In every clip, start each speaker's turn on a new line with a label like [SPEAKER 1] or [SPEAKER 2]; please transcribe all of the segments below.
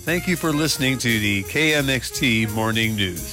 [SPEAKER 1] Thank you for listening to the KMXT Morning News.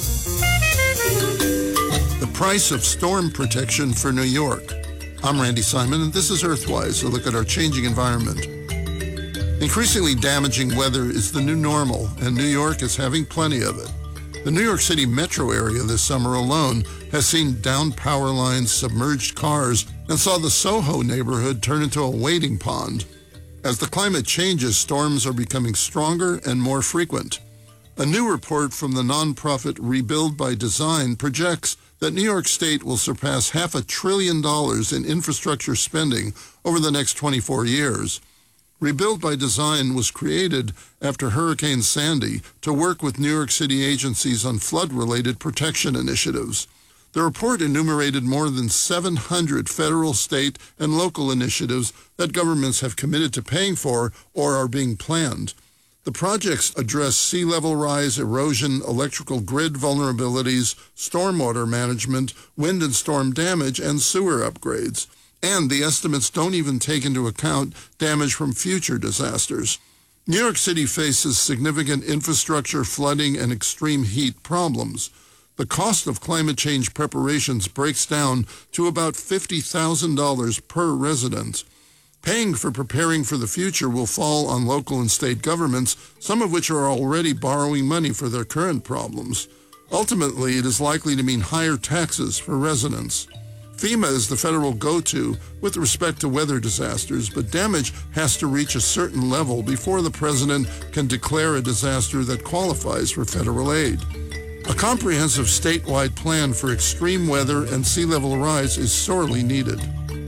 [SPEAKER 2] The price of storm protection for New York. I'm Randy Simon, and this is Earthwise, a look at our changing environment. Increasingly damaging weather is the new normal, and New York is having plenty of it. The New York City metro area this summer alone has seen downed power lines, submerged cars, and saw the Soho neighborhood turn into a wading pond. As the climate changes, storms are becoming stronger and more frequent. A new report from the nonprofit Rebuild by Design projects that New York State will surpass $500 billion in infrastructure spending over the next 24 years. Rebuild by Design was created after Hurricane Sandy to work with New York City agencies on flood-related protection initiatives. The report enumerated more than 700 federal, state, and local initiatives that governments have committed to paying for or are being planned. The projects address sea level rise, erosion, electrical grid vulnerabilities, stormwater management, wind and storm damage, and sewer upgrades. And the estimates don't even take into account damage from future disasters. New York City faces significant infrastructure, flooding, and extreme heat problems. The cost of climate change preparations breaks down to about $50,000 per resident. Paying for preparing for the future will fall on local and state governments, some of which are already borrowing money for their current problems. Ultimately, it is likely to mean higher taxes for residents. FEMA is the federal go-to with respect to weather disasters, but damage has to reach a certain level before the president can declare a disaster that qualifies for federal aid. A comprehensive statewide plan for extreme weather and sea level rise is sorely needed.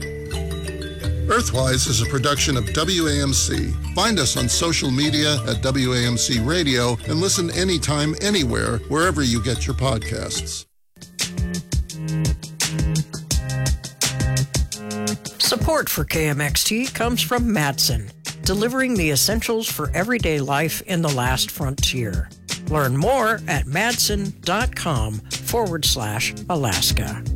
[SPEAKER 2] Earthwise is a production of WAMC. Find us on social media at WAMC Radio and listen anytime, anywhere, wherever you get your podcasts.
[SPEAKER 3] Support for KMXT comes from Madsen, delivering the essentials for everyday life in the last frontier. Learn more at madsen.com/Alaska.